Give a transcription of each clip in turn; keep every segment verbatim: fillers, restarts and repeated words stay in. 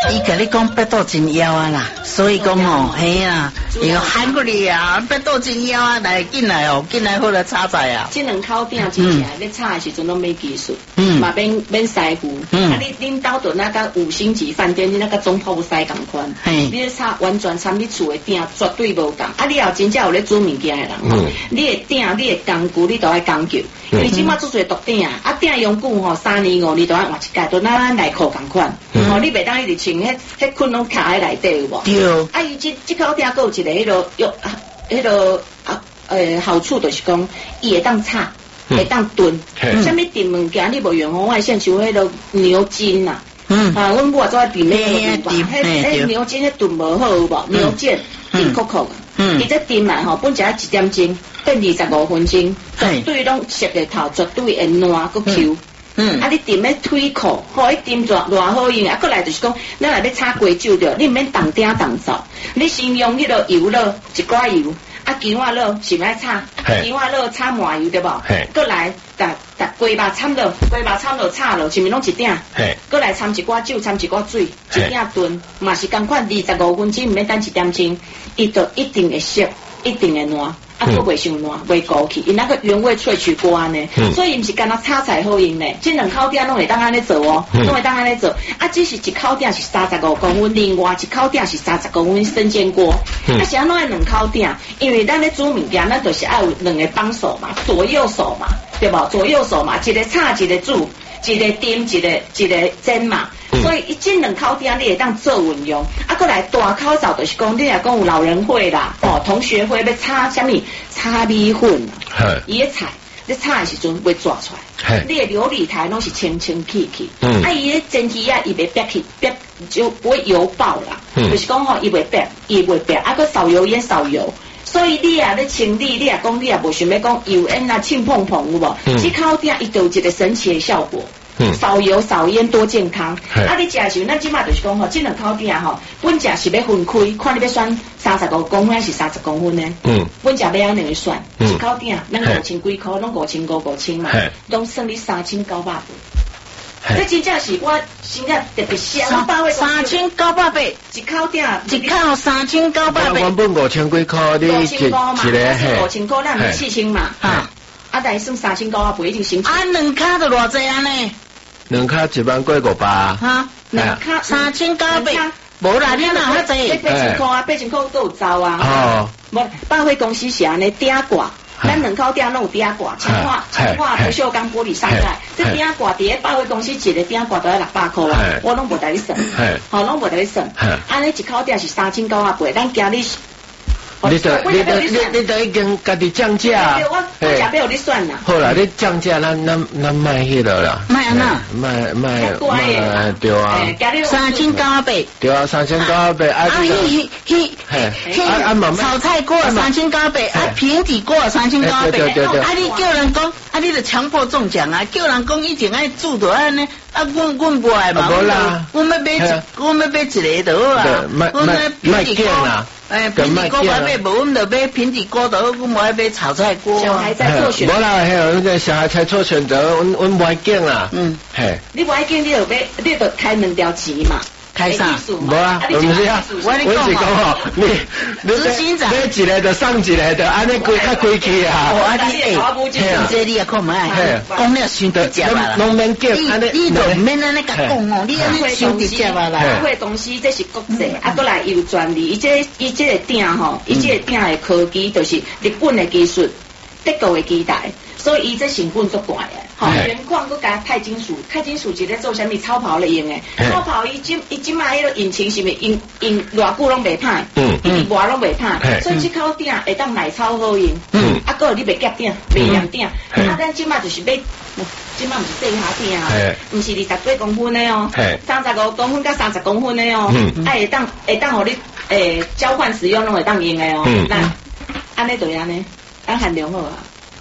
伊甲你讲腹肚真枵啊啦，所以讲吼，嘿啊，伊讲喊过你啊，腹肚真枵啊，来进来哦，进来好来炒菜啊。 这两口鼎真正咧炒的时阵拢没技术， 嗯， 嘛免免师傅， 嗯， 啊你恁兜着那个五星级饭店，你那个总铺师共款， 嘿， 你咧炒完全参你厝的鼎绝对无共，啊你要真正有咧煮物件的人，嗯，你的鼎你的工具你都要讲究，因为即马做做独鼎啊，啊鼎用久吼三年五年都要换一届，都咱咱内裤共款，哦你袂当一直穿迄迄捆拢卡喺内底有无？ 对， 啊伊即即口鼎还有一个迄落用迄落啊呃好处就是讲伊会当炒。会当炖，啥物炖物件你无远红外线，像迄个牛筋呐，嗯，啊，阮母也做炖咩炖吧，迄迄牛筋迄炖无好有无？牛腱炖壳壳，嗯，伊这炖嘛吼，本来一点钟变二十五分钟，绝对拢熟个头，绝对会烂个 Q，嗯，啊你炖咩腿裤，吼，伊炖偌偌好用，啊，过来就是讲，咱若要炒鸡酒着，你毋免动鼎动灶，你先用迄个油落一寡油。啊，姜仔落是爱炒，姜仔落炒麻油对无？过来，搭搭鸡肉掺落，鸡肉掺落炒落，前面拢一鼎。过来掺一寡酒，掺一寡水，一鼎炖，嘛是共款二十五分钟，毋免等一点钟，伊就一定会熟，一定会烂。啊，佫袂伤烂，袂糊去，伊那个原味萃取过安尼，所以毋是干那炒菜好用呢。这两口鼎拢会当安尼做哦，拢会当安尼做。啊，只是一口鼎是三十五公分，另外一口鼎是三十公分生煎锅。啊，是安怎爱两口鼎？因为咱咧煮物件，咱就是爱有两个帮手嘛，左右手嘛，对无？左右手嘛，一个炒，一个煮，一个炖，一个一个煎嘛。所以一这两口鼎你会当做运用，啊，过来大口灶就是讲，你若讲有老人会啦，哦，同学会要炒啥物炒米粉啊，伊个菜你炒的时阵会抓出来，你的琉璃台拢是清清气气，啊，伊个蒸汽啊，伊袂白去，白就不会油爆啦，就是讲吼，伊袂白，伊袂白，啊，个少油烟少油。所以你啊，咧清理，你啊讲你啊无想要讲油烟啊轻碰碰有无？这口鼎伊就有一个神奇的效果。嗯，少油少烟多健康。啊，你食的时候，咱即马就是讲吼，这两口鼎吼，本食是要分开，看你要选三十五公分还是三十公分呢？嗯，本食要安两个选，一口鼎咱五千几块，拢五千五五千嘛，拢算你三千九百八。这真正是我真正特别香， 三千九百八一口鼎， 一口三千九百八。 原本五千几块，你一一个五千块，咱四千嘛，啊，啊，但是算三千九百八已经成。 啊，两卡都偌济安尼？ 两卡一万过五百， 哈，两卡三千九百，无啦，你哪遐济？ 八千块啊，八千块都有走啊。哦，无百货公司是安尼顶挂，咱两口顶拢有顶挂，强化强化不锈钢玻璃上盖，这顶挂伫咧百货公司一个顶挂都要六百块啊，我拢无带你算，好，拢无带你算，安尼一口顶是三千九百八，咱今日。 你得你得你你得已经家己降价， 我我也没有你算啦。 好啦，你降价，咱咱咱卖迄个啦， 卖安那？ 卖卖卖对啊， 三千九百八， 对啊，三千九百八。 啊，迄迄迄啊啊慢慢炒菜锅三千九百八，啊平底锅三千九百八， 对对对。 啊你叫人讲，啊你就强迫中奖啊，叫人讲一定爱煮到安尼，啊阮阮无爱嘛， 无啦， 阮要买一，阮要买一个就好啊， 卖卖卖件啦。 哎，平底锅我买无，阮就买平底锅的，阮无爱买炒菜锅。 小孩在做选择。 无啦，还有那个小孩在做选择，阮阮无爱拣啦。嗯， 嘿。你无爱拣，你就买，你就开两条钱嘛。 开啥？ 无啊，我唔是啊，我是讲吼，你你买一个就送一个，就安尼规较规矩啊。 哦，啊你哎，这你也看卖，讲了伤直接啦。 拢免拣， 安尼你都唔免安尼甲讲哦，你安尼伤直接啊啦。 百货公司这是国际，啊，过来有专利，伊这伊这个鼎吼，伊这个鼎的科技就是日本的技术，德国的期待。所以伊这成本足怪的，吼，原矿佮加钛金属，钛金属是咧做啥物超跑咧用的，超跑伊即伊即卖迄个引擎是咪用用偌久拢袂歹，嗯嗯，伊外拢袂歹，所以即口鼎会当卖超好用，嗯，啊，个你袂夹鼎，袂凉鼎，啊，咱即卖就是买，即卖毋是地下鼎啊，毋是二十几公分的哦，三十五公分甲三十公分的哦，啊会当会当互你诶交换使用拢会当用的哦，那安尼对安尼，咱限量好啊。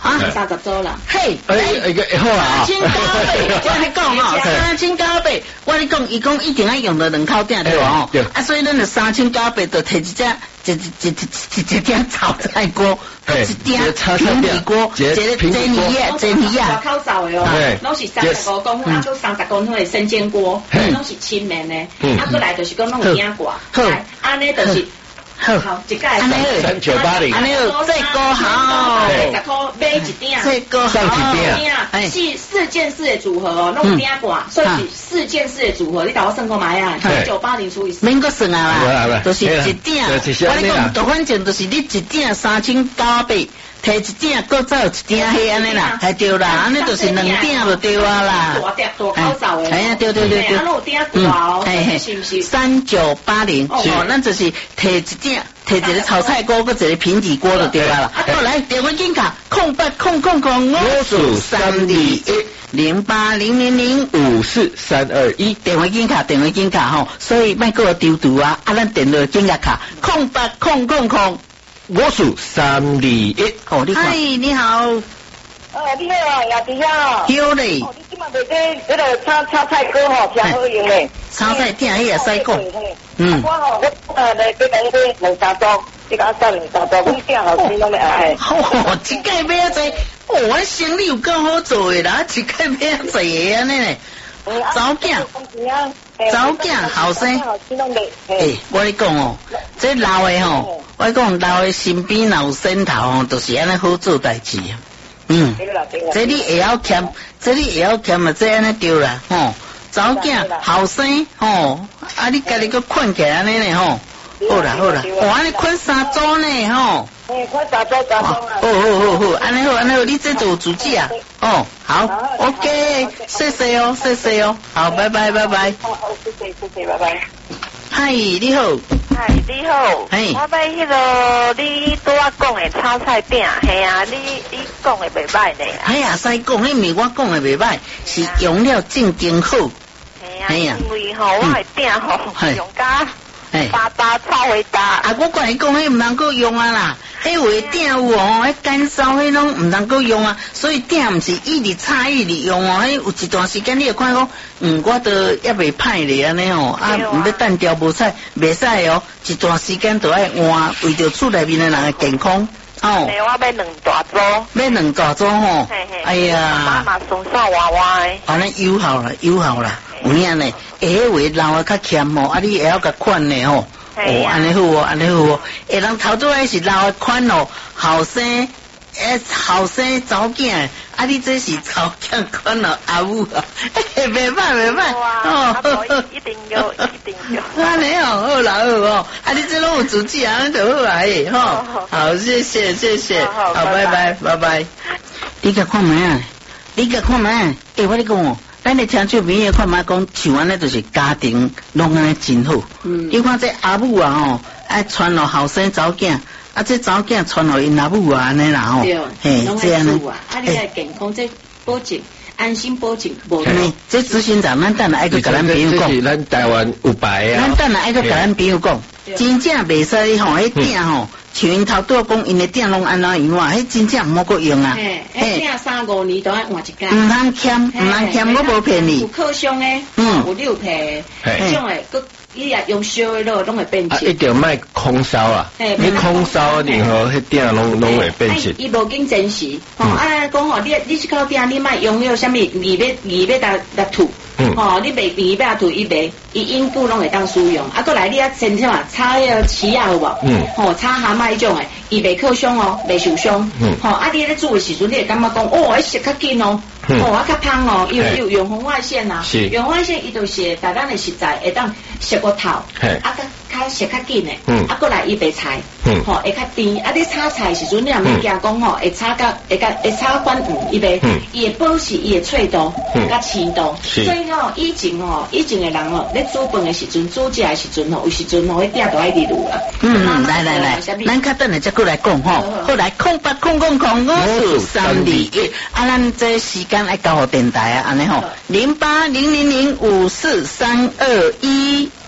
啊，三十组啦。 嘿， 哎，一个好啊。 三千加倍，我你讲哦，三千加倍，我你讲，伊讲一定要用到两口鼎对吧？哦，啊，所以咱就三千加倍，就摕一只一一一一一鼎炒菜锅，一鼎平底锅，一个煎鱼啊，煎鱼啊， 外口造的哦，拢是三十五公分，啊，都三十公分的生煎锅，拢是轻面的，啊，过来就是讲拢有鼎挂，安尼就是。 好， 好，一个三九八零， 安尼这个好， 十块买一鼎， 这个好， 是四件式的组合哦，弄鼎挂，所以是四件式的组合，你打我算过买啊？三九八零除以四， 免个算啊啦，就是一鼎，我你讲，就反正就是你一鼎三千九百。摕一鼎，搁再一鼎迄安尼啦，还对啦，安尼就是两鼎就对啊啦。 大鼎大口罩的， 哎呀，对对对对， 安有鼎大哦，是不是？ 三九八零，哦，咱就是摕一鼎，摕一个炒菜锅，搁一个平底锅就对啦啦。好，来电话金卡，空八空空空五四三二一零八零零零五四三二一， 电话金卡，电话金卡吼，所以莫给我丢丢啊，啊，咱电话金卡卡，空八空空空。 我数三二一， 哦，你好，嗨，你好， 呃，你好啊，亚迪啊， 好嘞， 哦，你今嘛袂在那个炒炒菜锅吼，真好用嘞， 炒菜鼎迄个使讲，嗯， 我吼我呃来给咱这两三桌，这个三两三桌，我鼎好吃拢来爱。 哦，一届买啊济，哦，我生意有够好做的啦，一届买啊济个安尼嘞，早囝。早囝后生，诶，我咧讲哦，这老的吼，我讲老的身边老身头吼，都是安尼好做代志啊。嗯，这你会晓欠，这你会晓欠啊，这安尼对啦，吼。早囝后生吼，啊你家己个困起来安尼咧吼，好啦好啦，哦安尼困三组呢吼。 诶，困三组三组啊。 好好好好，安尼好安尼好，你这做主计啊？哦，好 ，OK， 谢谢哦，谢谢哦，好，拜拜拜拜。 好好，谢谢谢谢，拜拜。 嗨，你好。 嗨，你好。嘿，我买迄个你拄仔讲的炒菜饼，系啊，你你讲的袂歹呢。 哎呀，使讲，迄毋是我讲的袂歹，是用了正经好。 系啊，因为吼我的饼吼用甲。巴巴炒回答啊！我跟你讲，迄唔能够用啊啦，迄话鼎有哦，迄干烧迄拢唔能够用啊，所以鼎唔是一直炒一直用哦，迄有一段时间你会看讲，嗯，我都也袂歹咧安尼哦，啊，唔要单调无菜，袂使哦，一段时间都爱换，为着厝内面的人的健康。 哦，我要两大组， 要两大组吼，哎呀， 妈妈送送娃娃的， 安尼友好啦，友好啦，有影呢，下回老的较欠吼，啊你会晓甲款呢吼，哦，安尼好哦，安尼好哦，下人头拄爱是老的款哦，后生。诶，后生早囝，啊，你这是早囝款咯，阿母啊，袂歹袂歹， 哦，一定有，一定有。 安尼哦，好啦好哦，啊，你这拢有主见啊，就好来诶，吼，好，谢谢谢谢，好，拜拜拜拜。你甲看卖啊，你甲看卖，诶，我咧讲哦，咱咧听手边诶看卖讲，像安尼就是家庭拢安尼真好。嗯，你看这阿母啊吼，爱传落后生早囝。啊，这早囝传落因阿母啊，安尼啦吼， 嘿，这样呢，啊，你个健康这保证，安心保证，无呢。这执行长，咱等下爱去甲咱朋友讲， 这是咱台湾有牌啊。 咱等下爱去甲咱朋友讲，真正袂使吼，迄鼎吼，像因头拄讲，因的鼎拢安怎样啊？迄真正唔好阁用啊。 嘿，迄鼎三五年都爱换一间。 唔通欠，唔通欠，我无骗你。 有靠箱诶，嗯，有六皮，迄种诶，佮。伊也用烧的咯，拢会变质。啊， 一定卖空烧啊！你空烧，然后迄鼎拢拢会变质。 伊无经珍惜，吼啊讲吼，你你这口鼎你卖用了什么二尾二尾搭搭土，吼你卖二尾搭土一尾，伊因久拢会当使用。啊，过来你啊先什么炒迄个翅啊有无？嗯。吼炒蛤蟆迄种诶，伊袂靠伤哦，袂受伤。嗯。吼啊，你咧煮的时阵，你会感觉讲，哦，迄食较紧哦。哦，啊较香哦，有有用红外线呐，红外线伊就是大咱的食材会当食过头，啊较较食较紧诶，啊过来伊白菜，吼会较甜，啊你炒菜时阵你若免惊讲吼，会炒甲会甲会炒反黄，伊袂伊会保持伊的脆度，甲鲜度，所以吼以前吼以前的人吼，咧煮饭的时阵煮食的时阵吼，有时阵吼迄鼎都爱滴卤啦。 嗯，来来来，咱较等下再过来讲吼，好来空八空空空五四三二一，啊咱这时间。爱交互电台啊，安尼吼，零八零零零五四三二一。